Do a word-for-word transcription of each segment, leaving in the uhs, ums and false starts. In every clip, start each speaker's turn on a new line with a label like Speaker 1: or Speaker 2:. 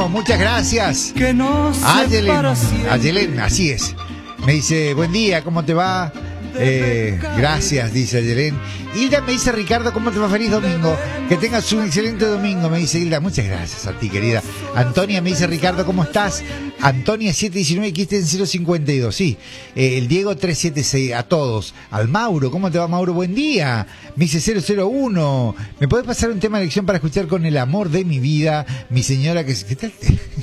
Speaker 1: Bueno, muchas gracias.
Speaker 2: Que no
Speaker 1: Ayelen, Ayelen, así es. Me dice, buen día, ¿cómo te va? Eh, gracias, dice Ayelen. Hilda me dice, Ricardo, ¿cómo te va? Feliz domingo. Que tengas un excelente domingo, me dice Hilda. Muchas gracias a ti, querida. Antonia me dice, Ricardo, ¿cómo estás? Antonia siete diecinueve, quiste en cero cincuenta y dos, sí. Eh, el Diego tres setenta y seis, a todos. Al Mauro, ¿cómo te va, Mauro? Buen día. Me dice cero cero uno. ¿Me podés pasar un tema de elección para escuchar con el amor de mi vida? Mi señora que... ¿Qué tal?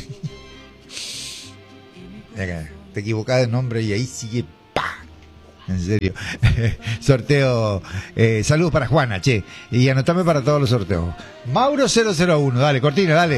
Speaker 1: Te equivocás de nombre y ahí sigue... En serio. Sorteo. Eh, saludos para Juana, che. Y anotame para todos los sorteos. Mauro cero cero uno. Dale, cortina, dale.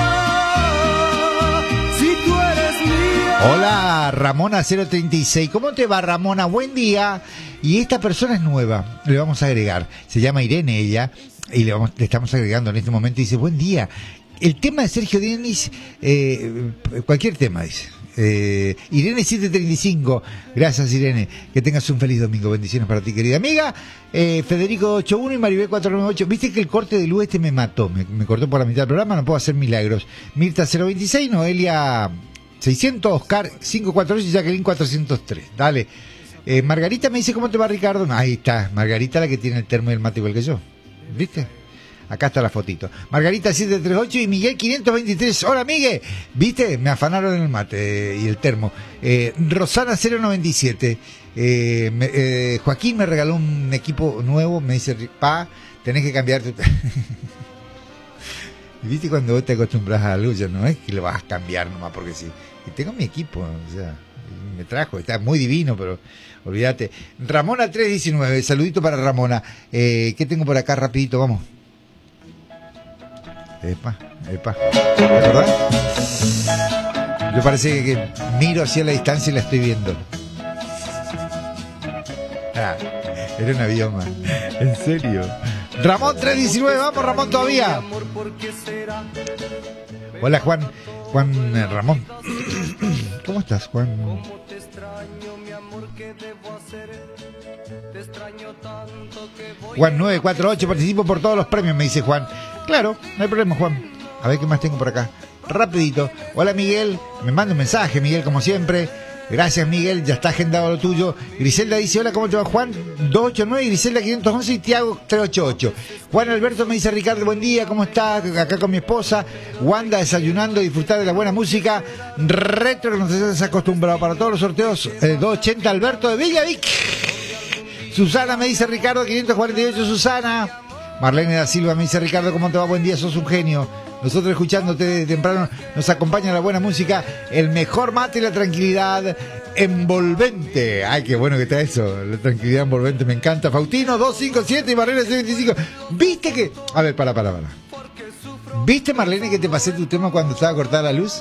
Speaker 2: Si tú eres mía.
Speaker 1: Hola, Ramona cero treinta y seis. ¿Cómo te va, Ramona? Buen día. Y esta persona es nueva. Le vamos a agregar. Se llama Irene, ella. Y le, vamos, le estamos agregando en este momento. Y dice, buen día. El tema de Sergio Denis, eh, cualquier tema, dice. Eh, Irene siete treinta y cinco, gracias Irene, que tengas un feliz domingo, bendiciones para ti querida amiga. eh, Federico ochenta y uno y Maribel cuatrocientos noventa y ocho, viste que el corte de luz este me mató, me, me cortó por la mitad del programa, no puedo hacer milagros. Mirta cero veintiséis, Noelia seiscientos, Oscar quinientos cuarenta y ocho y Jacqueline cuatrocientos tres, dale. eh, Margarita me dice, ¿cómo te va, Ricardo? No, ahí está, Margarita, la que tiene el termo y el mate igual que yo, ¿viste? Acá está la fotito. Margarita siete treinta y ocho y Miguel quinientos veintitrés. Hola, Miguel. ¿Viste? Me afanaron el mate y el termo. Eh, Rosana cero noventa y siete. Eh, me, eh, Joaquín me regaló un equipo nuevo. Me dice, pa, tenés que cambiar tu... ¿Viste? Cuando vos te acostumbras a algo, ya no es que lo vas a cambiar nomás porque sí. Y tengo mi equipo, o sea, me trajo. Está muy divino, pero... olvídate. Ramona tres diecinueve. Saludito para Ramona. Eh, ¿Qué tengo por acá rapidito? Vamos. Epa, epa. ¿Verdad? Yo parece que miro hacia la distancia y la estoy viendo. Ah, era un avión más. En serio. Ramón tres diecinueve, vamos Ramón todavía. Hola Juan. Juan eh, Ramón. ¿Cómo estás, Juan? Juan nueve cuatro ocho, participo por todos los premios, me dice Juan. Claro, no hay problema, Juan. A ver qué más tengo por acá. Rapidito. Hola, Miguel. Me manda un mensaje, Miguel, como siempre. Gracias, Miguel. Ya está agendado lo tuyo. Griselda dice, hola, ¿cómo te va, Juan? doscientos ochenta y nueve, Griselda quinientos once y Tiago trescientos ochenta y ocho. Juan Alberto me dice, Ricardo, buen día. ¿Cómo estás? Acá con mi esposa. Wanda desayunando, disfrutar de la buena música. Retro que nos has acostumbrado para todos los sorteos. Eh, doscientos ochenta, Alberto de Villavic. Susana me dice, Ricardo, quinientos cuarenta y ocho, Susana. Marlene da Silva me dice, Ricardo, ¿cómo te va? Buen día, sos un genio. Nosotros escuchándote de temprano, nos acompaña la buena música, el mejor mate y la tranquilidad envolvente. Ay, qué bueno que está eso, la tranquilidad envolvente, me encanta. Faustino doscientos cincuenta y siete y Marlene seiscientos veinticinco. ¿Viste que...? A ver, para, para, para. ¿Viste, Marlene, que te pasé tu tema cuando estaba cortada la luz?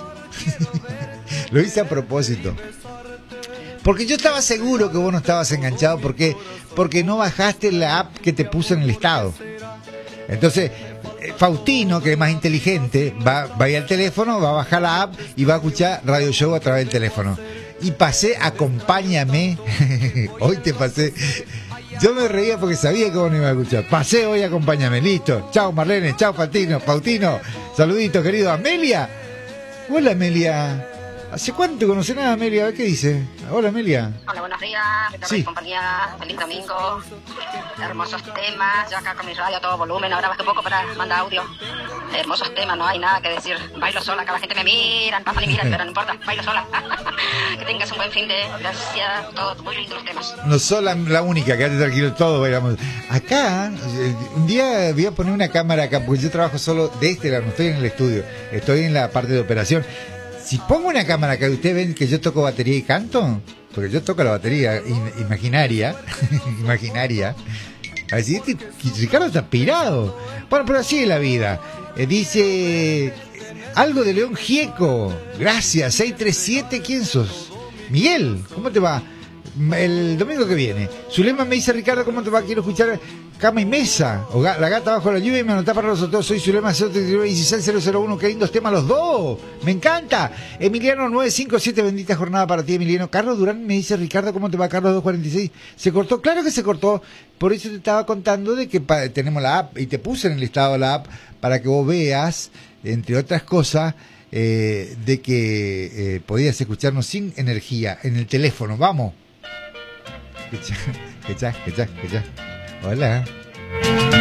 Speaker 1: Lo hice a propósito. Porque yo estaba seguro que vos no estabas enganchado, porque porque no bajaste la app que te puso en el estado. Entonces, Faustino, que es más inteligente, va, va a ir al teléfono, va a bajar la app y va a escuchar Radio Show a través del teléfono. Y pasé, acompáñame, hoy te pasé, yo me reía porque sabía que vos no ibas a escuchar. Pasé hoy, acompáñame, listo. Chao Marlene, chao Faustino, Faustino, saludito querido. Amelia, hola Amelia. ¿Hace cuánto conocen a Amelia? A ver qué dice. Hola Amelia.
Speaker 3: Hola, buenos días, Ricardo
Speaker 1: Sí.
Speaker 3: y compañía, feliz domingo, hermosos temas, yo acá con mi radio a todo volumen, ahora bajé un poco para mandar audio, hermosos temas, no hay nada que decir, bailo sola, acá la gente me mira, pasa y mira, pero no importa, bailo sola, que tengas un buen fin de, gracias, todo, muy lindo los temas.
Speaker 1: No sos la, la única, quédate tranquilo, todo bailamos. Acá, eh, un día voy a poner una cámara acá, porque yo trabajo solo de este lado, no estoy en el estudio, estoy en la parte de operación. Si pongo una cámara acá y ustedes ven que yo toco batería y canto, porque yo toco la batería in, imaginaria, imaginaria, así este Ricardo está pirado. Bueno, pero así es la vida. Eh, dice algo de León Gieco, gracias, seiscientos treinta y siete, ¿quién sos? Miguel, ¿cómo te va? El domingo que viene. Zulema me dice, Ricardo, ¿cómo te va? Quiero escuchar Cama y Mesa, o ga, La Gata Bajo la Lluvia, y me anotá para los sorteos. Soy Zulema cero tres nueve uno seis cero cero uno. Qué lindos temas los dos, me encanta. Emiliano nueve cinco siete, bendita jornada para ti, Emiliano. Carlos Durán me dice, Ricardo, ¿cómo te va? Carlos doscientos cuarenta y seis, se cortó, claro que se cortó. Por eso te estaba contando de que pa, tenemos la app, y te puse en el listado la app para que vos veas, entre otras cosas, eh, de que eh, podías escucharnos sin energía en el teléfono. Vamos. Que ya, que ya, que ya, que ya. Hola.